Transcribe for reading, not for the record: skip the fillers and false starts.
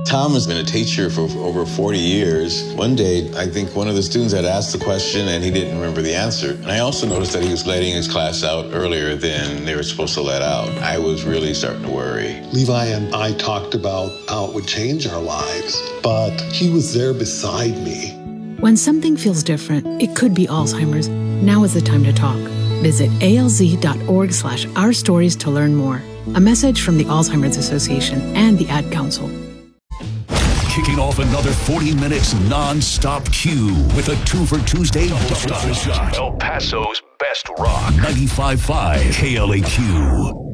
Tom has been a teacher for over 40 years. One day, I think one of the students had asked the question and he didn't remember the answer. And I also noticed that he was letting his class out earlier than they were supposed to let out. I was really starting to worry. Levi and I talked about how it would change our lives, but he was there beside me. When something feels different, it could be Alzheimer's. Now is the time to talk. Visit alz.org/ourstories to learn more. A message from the Alzheimer's Association and the Ad Council. Kicking off another 40 minutes non-stop Q with a 2 for Tuesday shot. El Paso's best rock. 95.5 KLAQ.